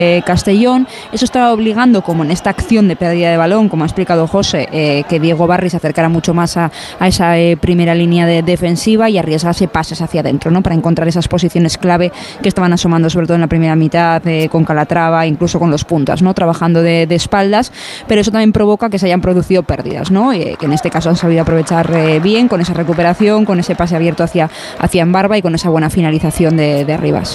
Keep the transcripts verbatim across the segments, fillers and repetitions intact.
Eh, Castellón. Eso estaba obligando, como en esta acción de pérdida de balón, como ha explicado José, eh, que Diego Barry se acercara mucho más a, a esa eh, primera línea de defensiva y arriesgase pases hacia adentro, ¿no? Para encontrar esas posiciones clave que estaban asomando, sobre todo en la primera mitad, eh, con Calatrava, incluso con los puntas, ¿no? Trabajando de, de espaldas, pero eso también provoca que se hayan producido pérdidas, ¿no? Eh, que en este caso han sabido aprovechar eh, bien, con esa recuperación, con ese pase abierto hacia, hacia Embarba y con esa buena finalización de, de Arribas.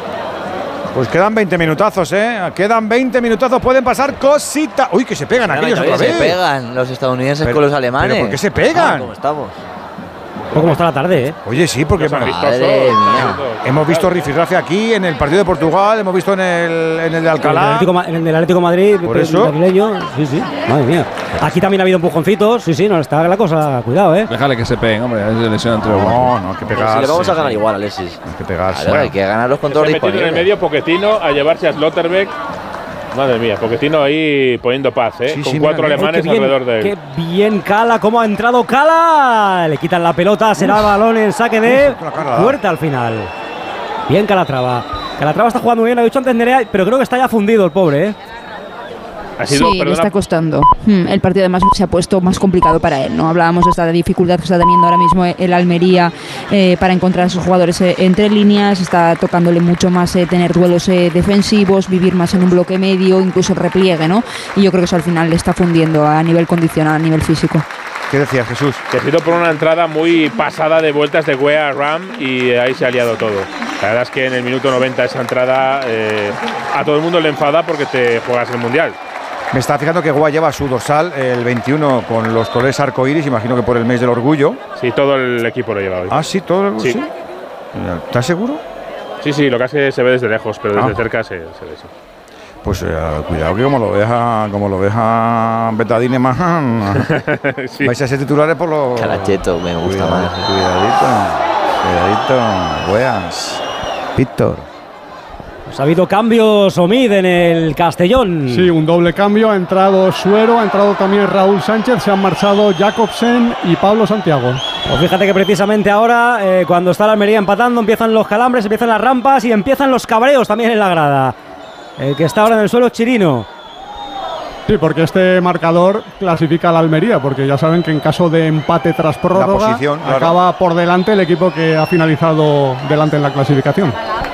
Pues quedan veinte minutazos, ¿eh? Quedan veinte minutazos, pueden pasar cositas. Uy, que se pegan no, aquellos no, otra se vez. Se pegan los estadounidenses pero, con los alemanes. ¿Pero por qué se pegan? Ah, ¿cómo estamos? ¿Cómo está la tarde, eh? Oye, sí, porque Madre mía. hemos visto rifirrafe aquí en el partido de Portugal, hemos visto en el, en el de Alcalá. En el, Atlético, en el Atlético Madrid, por eso. Brasileño. Sí, sí, madre mía. Aquí también ha habido empujoncitos, sí, sí, no está la cosa, cuidado, eh. Déjale que se peguen, hombre, es de lesión entre los No, no, hay que pegarse. Si le vamos a ganar igual, Alexis. Hay que pegarse. Claro, hay que ganar los controles disponibles. Se ha metido en el medio Pochettino a llevarse a Slotterbeck. Madre mía, Pochettino ahí poniendo paz, ¿eh? Sí, con sí, cuatro mira, alemanes Ay, bien, alrededor de él. Qué bien Cala, cómo ha entrado Cala. Le quitan la pelota, será el balón en saque de fuerte al final. Bien Calatrava. Calatrava está jugando bien, lo ha dicho antes Nerea, pero creo que está ya fundido el pobre, ¿eh? Ha sido, sí, le está costando. Hmm, el partido además se ha puesto más complicado para él, ¿no? Hablábamos de esta dificultad que está teniendo ahora mismo el Almería eh, para encontrar a sus jugadores eh, entre líneas. Está tocándole mucho más eh, tener duelos eh, defensivos, vivir más en un bloque medio, incluso el repliegue, ¿no? Y yo creo que eso al final le está fundiendo a nivel condicional, a nivel físico. ¿Qué decías, Jesús? Que ha sido por una entrada muy pasada de vueltas de Guea a Ram y ahí se ha liado todo. La verdad es que en el minuto noventa esa entrada eh, a todo el mundo le enfada porque te juegas el Mundial. Me está fijando que Guay lleva su dorsal el veintiuno con los colores arcoíris, imagino que por el mes del orgullo. Sí, todo el equipo lo lleva hoy. Ah, sí, todo el sí. ¿sí? ¿Estás seguro? Sí, sí, lo que hace se ve desde lejos, pero desde ah. cerca se, se ve eso. Pues eh, cuidado que como lo veas como lo veas Betadine más sí. Vais a ser titulares por los Calacheto, me gusta cuidadito, más. Cuidadito, cuidadito, Weas, Víctor. Pues ha habido cambios, Omid, en el Castellón. Sí, un doble cambio. Ha entrado Suero, ha entrado también Raúl Sánchez, se han marchado Jacobsen y Pablo Santiago. Pues fíjate que precisamente ahora, eh, cuando está la Almería empatando, empiezan los calambres, empiezan las rampas y empiezan los cabreos también en la grada. El que está ahora en el suelo es Chirino. Sí, porque este marcador clasifica a la Almería, porque ya saben que en caso de empate tras prórroga, posición, claro, acaba por delante el equipo que ha finalizado delante en la clasificación.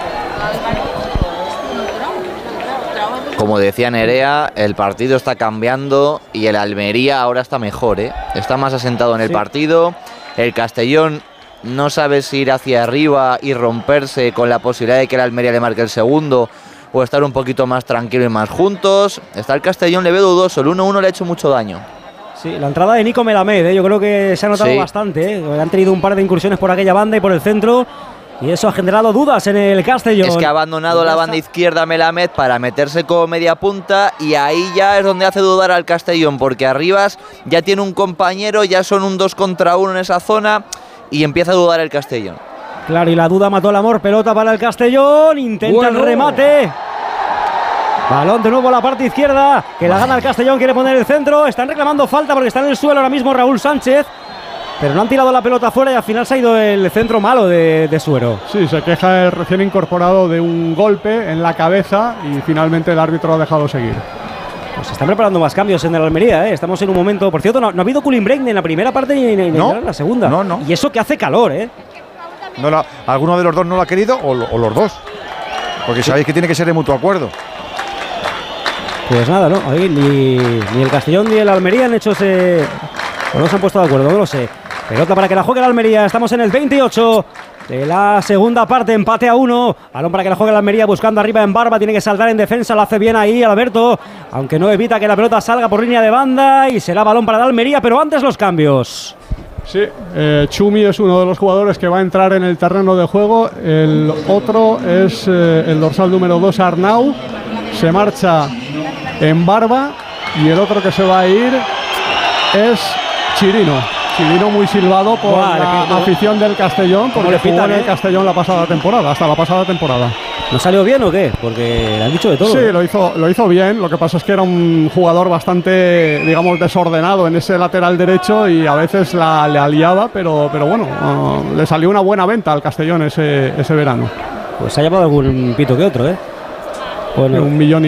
Como decía Nerea, el partido está cambiando y el Almería ahora está mejor, ¿eh? Está más asentado en el sí. partido. El Castellón no sabe si ir hacia arriba y romperse con la posibilidad de que el Almería le marque el segundo o estar un poquito más tranquilo y más juntos. Está el Castellón, le veo dudoso, el uno uno le ha hecho mucho daño. Sí, la entrada de Nico Melamed, ¿eh? Yo creo que se ha notado sí. bastante, ¿eh? Han tenido un par de incursiones por aquella banda y por el centro. Y eso ha generado dudas en el Castellón. Es que ha abandonado la banda izquierda Melamed para meterse como media punta y ahí ya es donde hace dudar al Castellón, porque Arribas ya tiene un compañero, ya son un dos contra uno en esa zona y empieza a dudar el Castellón. Claro, y la duda mató el amor, pelota para el Castellón, intenta bueno. el remate. Balón de nuevo a la parte izquierda, que la gana el Castellón, quiere poner el centro, están reclamando falta porque está en el suelo ahora mismo Raúl Sánchez. Pero no han tirado la pelota fuera y al final se ha ido el centro malo de, de Suero. Sí, se queja el recién incorporado de un golpe en la cabeza y finalmente el árbitro ha dejado seguir. Pues se están preparando más cambios en el Almería, ¿eh? Estamos en un momento... Por cierto, no, no ha habido cooling break ni en la primera parte ni, ni, no, ni en la segunda. No, no. Y eso que hace calor, ¿eh? No la, ¿Alguno de los dos no lo ha querido o, o los dos? Porque sabéis que tiene que ser de mutuo acuerdo. Pues nada, ¿no? Ahí ni, ni el Castellón ni el Almería han hecho ese... O no se han puesto de acuerdo, no lo sé. Pelota para que la juegue el Almería. Estamos en el veintiocho de la segunda parte. Empate a uno. Balón para que la juegue el Almería buscando arriba en Barba. Tiene que saltar en defensa. Lo hace bien ahí Alberto. Aunque no evita que la pelota salga por línea de banda. Y será balón para el Almería. Pero antes los cambios. Sí, eh, Chumi es uno de los jugadores que va a entrar en el terreno de juego. El otro es eh, el dorsal número dos, Arnau. Se marcha en Barba. Y el otro que se va a ir es Chirino. Chirino muy silbado por Buah, la pido, afición del Castellón, porque le jugó en el Castellón la pasada temporada, hasta la pasada temporada. ¿No salió bien o qué? Porque le han dicho de todo. Sí, ¿eh? lo hizo, lo hizo bien. Lo que pasa es que era un jugador bastante, digamos, desordenado en ese lateral derecho y a veces la, le aliaba, pero, pero bueno, uh, le salió una buena venta al Castellón ese, ese verano. Pues se ha llevado algún pito que otro, ¿eh? Bueno, un millón y